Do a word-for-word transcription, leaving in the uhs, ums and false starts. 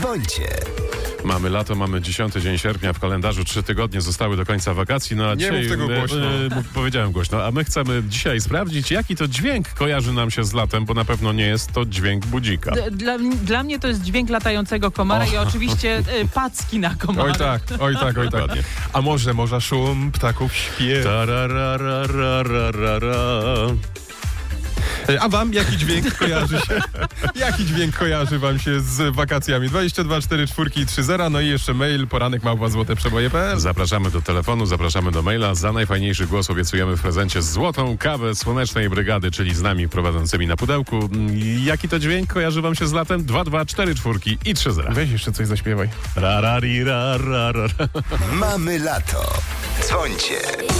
Dzwońcie. Mamy lato, mamy dziesiąty dzień sierpnia, w kalendarzu trzy tygodnie zostały do końca wakacji. No a Nie dzisiaj, mów tego my, głośno. e, mów- powiedziałem głośno, a my chcemy dzisiaj sprawdzić, jaki to dźwięk kojarzy nam się z latem, bo na pewno nie jest to dźwięk budzika. D- Dla, dla mnie to jest dźwięk latającego komara O. i oczywiście y, packi na komara. Oj tak, oj tak, oj tak. Dokładnie. A może, może szum ptaków śpiew. Tarararararara. A wam jaki dźwięk kojarzy się? Jaki dźwięk kojarzy wam się z wakacjami? dwadzieścia dwa cztery cztery trzy zero, no i jeszcze mail poranek małpa złote przeboje kropka p l. Zapraszamy do telefonu, zapraszamy do maila. Za najfajniejszy głos obiecujemy w prezencie złotą kawę Słonecznej Brygady, czyli z nami prowadzącymi na pudełku. Jaki to dźwięk kojarzy wam się z latem? dwa dwa cztery cztery i trzy zero. Weź jeszcze coś zaśpiewaj. Rarari, rarara. Mamy lato. Dzwońcie.